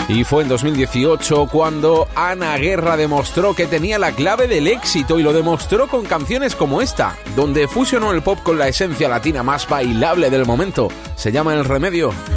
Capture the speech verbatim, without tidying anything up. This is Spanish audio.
Y fue en dos mil dieciocho cuando Ana Guerra demostró que tenía la clave del éxito, y lo demostró con canciones como esta, donde fusionó el pop con la esencia latina más bailable del momento. Se llama El Remedio.